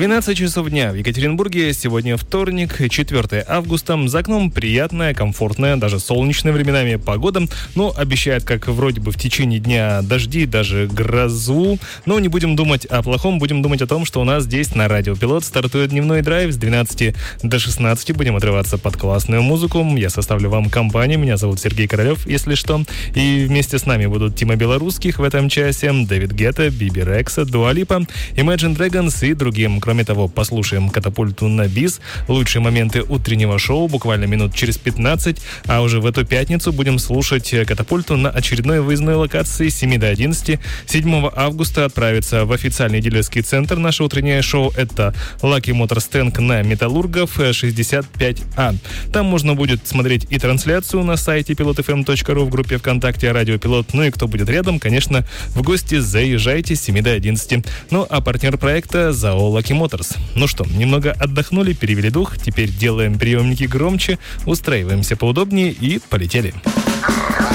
12 часов дня в Екатеринбурге. Сегодня вторник, 4 августа. За окном приятная, комфортная, даже солнечная временами погода. Но обещает, как вроде бы в течение дня дожди, даже грозу. Но не будем думать о плохом, будем думать о том, что у нас здесь на Радио Пилот стартует дневной драйв с 12 до 16. Будем отрываться под классную музыку. Я составлю вам компанию. Меня зовут Сергей Королев, если что. И вместе с нами будут Тима Белорусских в этом часе, Дэвид Гетта, Биби Рекса, Дуа Липа, Imagine Dragons и другим. Кроме того, послушаем «Катапульту на бис», лучшие моменты утреннего шоу, буквально минут через 15, а уже в эту пятницу будем слушать «Катапульту» на очередной выездной локации с 7 до 11. 7 августа отправится в официальный дилерский центр. Наше утреннее шоу — это Lucky Motors Tank на Металлургов 65А. Там можно будет смотреть и трансляцию на сайте pilotfm.ru, в группе ВКонтакте «Радио Пилот». Ну и кто будет рядом, конечно, в гости заезжайте с 7 до 11. Ну а партнер проекта — ЗАО Lucky Motors. Ну что, немного отдохнули, перевели дух, теперь делаем приемники громче, устраиваемся поудобнее и полетели.